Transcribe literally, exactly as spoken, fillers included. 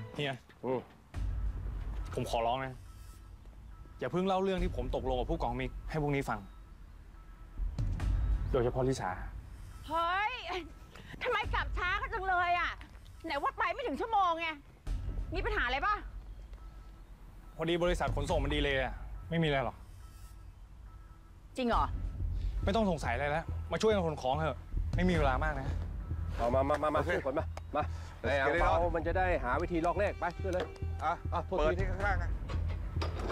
เฮียอืมผมขอร้องนะอย่าเพิ่งเล่าเรื่องที่ผมตกลงกับผู้กองมิกให้พวกนี้ฟัง โดยเฉพาะลิสาเฮ้ยทำไมกลับช้ากันจังเลยอ่ะไหนว่าไปไม่ถึงชั่วโมงไงมีปัญหาอะไรป่ะพอดีบริษัทขนส่งมันดีเลยอะไม่มีอะไรหรอกจริงเหรอไม่ต้องสงสัยอะไรแล้วมาช่วยกันขนของเถอะไม่มีเวลามากนะเอามามามามาขึ้นก่อนมามาไอ้อ่างเปามันจะได้หาวิธีลอกเลขไปขึ้นเลยอ่ะอ่ะโทษเปิดทีที่ข้างๆนะ